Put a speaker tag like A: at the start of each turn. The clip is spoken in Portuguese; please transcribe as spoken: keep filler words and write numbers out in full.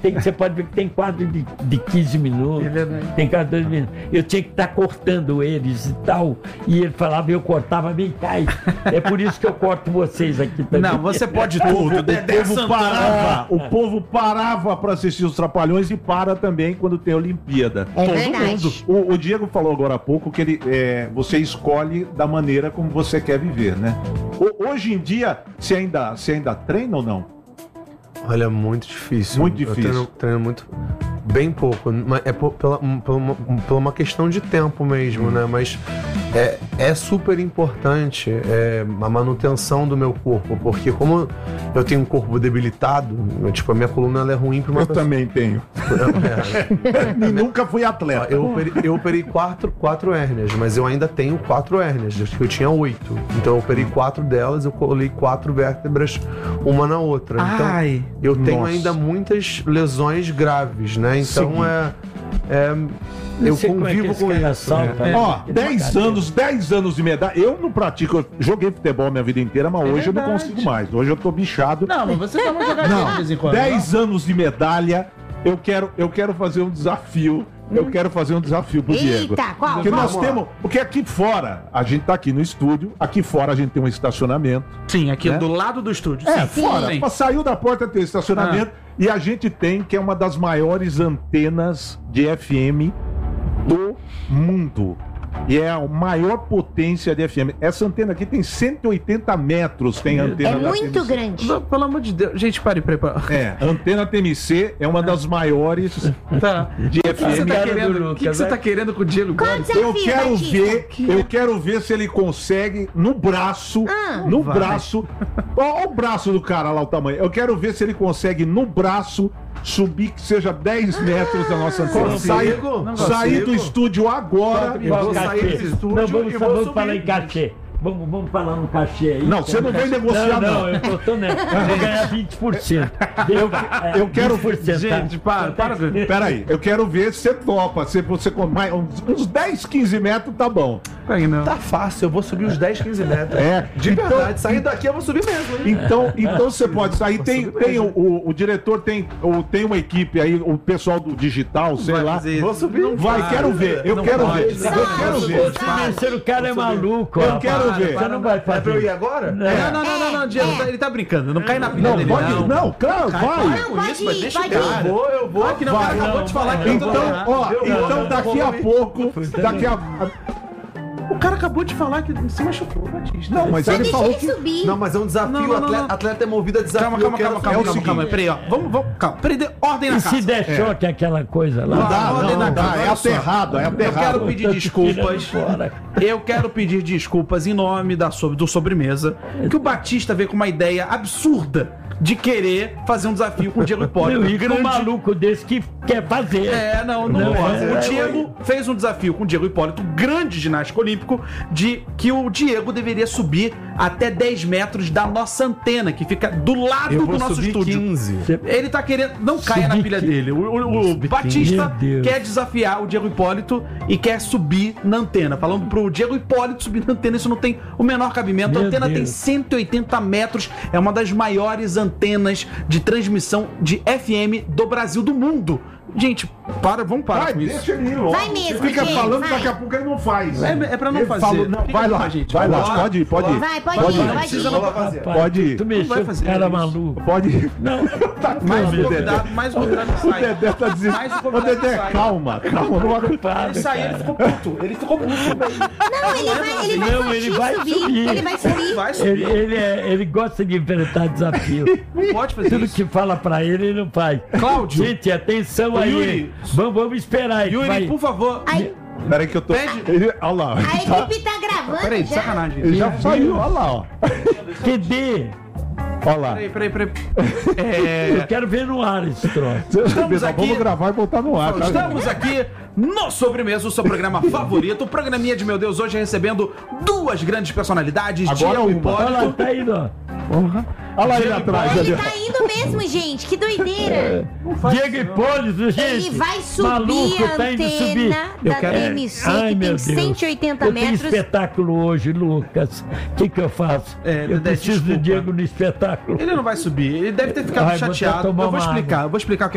A: tem, você pode ver que tem quadro de, de quinze minutos, tem quadro de dois minutos. Eu tinha que estar cortando eles e tal, e ele falava, eu cortava bem cai. É por isso que eu corto vocês aqui também.
B: Não, você pode tudo.
C: O povo parava, o povo parava para assistir os Trapalhões e para também quando tem Olimpíada.
D: É
C: Todo
D: verdade.
C: mundo. O, o Diego falou agora há pouco que ele, é, você escolhe da maneira como você quer viver, né? O, hoje em dia, você ainda, você ainda treina ou não?
E: Olha, muito difícil.
C: Muito difícil.
E: Eu treino, treino muito... Bem pouco. Mas é por, pela, pela, uma, pela uma questão de tempo mesmo, né? Mas é, é super importante é, a manutenção do meu corpo, porque como eu tenho um corpo debilitado, eu, tipo, a minha coluna ela é ruim pra uma
C: Eu
E: pessoa.
C: também tenho. E nunca fui atleta.
E: Eu operei, eu operei quatro, quatro hérnias, mas eu ainda tenho quatro hérnias. Eu tinha oito. Então eu operei quatro delas, eu colei quatro vértebras uma na outra. Então
B: Ai,
E: eu tenho
C: nossa.
E: ainda muitas lesões graves, né? Então
C: Seguinte.
E: é, é.
A: Não
E: Eu
A: sei como é que
E: convivo
A: esse
E: com
A: cara
E: isso.
A: salta,
E: É.
A: né?
C: Ó,
A: Ele
C: dez
A: devagar.
C: anos, dez anos de medalha. Eu não pratico, eu joguei futebol minha vida inteira, mas hoje eu não
B: verdade.
C: consigo mais. Hoje eu tô bichado.
B: não, mas você dá uma jogadinha de vez em quando.
C: dez anos de medalha, eu quero, eu quero fazer um desafio. Eu quero fazer um desafio pro Diego.
D: Eita, qual?
C: Porque
D: Qual?
C: nós temos. Porque aqui fora, a gente tá aqui no estúdio, aqui fora a gente tem um estacionamento.
B: Sim, aqui
C: Né?
B: do lado do estúdio.
C: É,
B: Sim.
C: fora.
B: Sim.
C: Pra saiu da porta tem estacionamento. E a gente tem, que é uma das maiores antenas de F M do mundo. E é a maior potência de F M. Essa antena aqui tem cento e oitenta metros, tem a antena
D: É
C: da
D: muito
C: T M C.
D: grande.
B: Não, pelo amor de Deus. Gente, pare, pare, pare.
C: É, a antena T M C é uma das maiores
B: Tá.
C: de
B: O que você
C: F M.
B: tá
A: Cara do
B: querendo? O que,
A: Lucas,
B: que você
A: né?
B: tá querendo com o Diego
D: Qual
B: Gomes?
D: desafio,
C: Eu quero
D: Batista?
C: ver, eu quero ver se ele consegue no braço,
D: Ah.
C: no
B: Vai.
C: braço. Olha o braço do cara lá, o tamanho. Eu quero ver se ele consegue no braço subir que seja dez metros da nossa antena.
E: Consigo,
C: Sair,
E: não
C: sair
E: consigo.
C: do estúdio agora.
A: Qual
E: vou
A: cachê?
E: sair desse estúdio
A: Não, vamos,
E: e vou
A: vamos
E: subir.
A: falar em cachê. Vamos, vamos falar no cachê aí.
C: Não, você não vem negociar,
A: não.
C: não.
A: Não, eu tô, tô nessa. Eu vou ganhar vinte por cento. Eu,
C: eu quero-
B: Gente, para, para.
C: Pera aí, eu quero ver se você topa. Se você com mais uns, uns dez, quinze metros, tá bom.
B: Peraí, não.
E: Tá fácil, eu vou subir uns dez, quinze metros.
C: É.
E: De
C: Então-
E: verdade, saindo daqui eu vou subir mesmo. hein?
C: Então, então você pode sair. Tem, tem o, o, o diretor, tem, o, tem uma equipe aí, o pessoal do digital, sei
B: Vai
C: lá.
B: fazer isso.
E: Vou subir.
B: Não
C: Vai,
B: para.
C: quero ver. Eu
B: Não
C: quero
B: pode.
C: ver. Eu quero ver.
A: Esse o cara é maluco.
C: Eu
A: ó.
C: quero
A: Para,
C: ver.
A: Você não vai
E: É pra eu
A: fazer.
E: ir agora?
B: Não, não, não, não, não, Diego, ele tá brincando. Não cai na pilha
C: Não,
B: dele,
C: pode.
B: não.
C: Não, claro, vai.
D: Não,
B: Com
D: pode
B: isso, mas
D: ir,
B: deixa o
D: pode
B: cara.
D: ir.
E: Eu vou, eu vou.
B: Vai que não, o cara
C: Vai,
B: acabou
A: não,
B: de falar
A: vai,
B: que eu tô
C: Então,
B: errado.
C: ó,
E: Eu-
C: então
E: eu-
C: daqui
E: eu-
C: a pouco, daqui a...
B: O cara acabou de falar que se machucou, Batista.
C: Não, mas
D: Só
C: ele
D: deixa
C: falou
D: ele
C: que...
D: subir.
E: Não, mas é um desafio.
B: Não, não, não,
E: atleta,
B: não.
E: atleta é movido a desafio.
B: Calma, calma,
E: eu quero
B: calma,
E: saber.
B: calma,
C: o
B: calma,
C: seguinte.
B: calma. Peraí, ó. Vamos, vamos, calma. Peraí, de- ordem na
A: E
B: casa.
A: se der choque, aquela coisa lá?
C: Não dá,
B: ordem
C: não,
B: na
C: não dá.
B: casa,
C: É
B: olha só.
C: aterrado, é
B: Eu quero
C: aterrado.
B: pedir
A: Tô te
B: desculpas.
A: tirando fora.
B: Eu quero pedir desculpas em nome da, sobre- do Sobremesa, que o Batista veio com uma ideia absurda de querer fazer um desafio com o Diego Hipólito.
A: Meu, e com um
B: Grande-
A: maluco desse que quer fazer.
B: É, não, não,
A: Não,
B: pode.
A: é,
B: O
A: é,
B: Diego fez um desafio com o Diego Hipólito, grande ginasta olímpico, de que o Diego deveria subir até dez metros da nossa antena, que fica do lado
E: Eu
B: do
E: vou
B: nosso
E: subir
B: estúdio.
E: quinze.
B: Ele tá querendo. Não caia na
A: Subir
B: pilha
A: que-
B: dele. O, o- o
A: Subir
B: Batista
A: que- Meu Deus.
B: quer desafiar o Diego Hipólito e quer subir na antena. Falando pro Diego Hipólito subir na antena, isso não tem o menor cabimento.
A: Meu
B: a antena tem
A: Deus.
B: cento e oitenta metros, é uma das maiores antenas de transmissão de F M do Brasil, do mundo. Gente, para, vamos parar
C: Vai,
B: com isso.
C: deixa ele ir logo.
D: Vai mesmo,
C: Você fica
D: gente,
C: falando,
D: vai.
C: daqui a pouco ele não faz.
B: É, é pra não
C: Ele
B: fazer.
C: falou, não,
B: Fica
C: vai
B: com
C: lá,
B: a gente.
C: vai lá,
B: Vamos lá.
C: pode ir, pode ir.
D: Vai, pode,
C: Pode
D: ir,
C: ir.
D: pode
B: Precisa
D: ir.
B: não
A: Rapaz,
C: Pode ir.
A: Tu
B: vai
A: mexeu com
B: fazer
A: o cara
B: isso.
A: maluco.
C: Pode ir.
A: Não.
C: Tá
B: Mais
C: calmo,
B: um
C: Dedé.
B: convidado, mais um convidado
C: O
B: sai.
C: Dedé tá dizendo.
B: Mais um
C: Ô,
B: convidado
C: Dedé,
B: sai.
C: calma, calma. Não vai...
A: Ocupado,
B: Ele saiu, ele
A: cara.
B: ficou puto. Ele ficou puto.
D: Não, ele vai, ele vai,
A: Não, ele vai
D: subir.
A: subir.
D: Ele vai subir.
B: Vai subir.
A: Ele, ele, é- ele gosta de enfrentar desafio.
B: Não pode fazer
A: Tudo
B: isso.
A: que fala pra ele, ele não faz.
B: Cláudio.
A: Gente, atenção
B: Ô,
A: aí.
B: Yuri.
A: Vamos, vamos esperar aí. que
B: Yuri,
A: vai-
B: por favor.
D: Ai,
C: Peraí que eu tô...
B: Pede.
C: Ele... Olha lá.
D: a
C: ele tá-
D: equipe tá gravando
B: Peraí, de
D: já.
B: sacanagem.
C: Ele já saiu, olha lá, ó.
A: Que dê.
C: Olha lá.
B: Peraí, peraí, peraí.
A: Eu
B: É...
A: quero ver no ar esse troço.
B: Estamos
C: Pessoal,
B: aqui-
C: Vamos gravar e botar no ar. tá?
B: Estamos aqui no Sobremesa, o seu programa favorito. O programinha de meu Deus hoje recebendo duas grandes personalidades.
C: Agora
B: Diego
C: uma.
A: Olha lá,
B: Hipólito.
A: tá indo, ó.
C: Olha lá ele
B: Diego
C: atrás.
D: Ele
C: Ali.
D: tá indo mesmo, gente. Que doideira.
A: Diego Hipólito, gente.
D: Ele vai subir
A: Maluco,
D: a
A: tá indo subir.
D: antena da
A: quero-
D: T M C,
A: Ai,
D: que
A: meu
D: tem
A: Deus.
D: cento e oitenta
A: eu tenho
D: metros.
A: espetáculo hoje, Lucas. O que que eu faço?
B: É,
A: eu
B: Dedé,
A: preciso
B: desculpa.
A: do Diego no espetáculo.
B: Ele não vai subir. Ele deve ter ficado
A: Ai, vou até
B: chateado.
A: tomar
B: Eu vou
A: uma
B: explicar.
A: água.
B: Eu vou explicar o que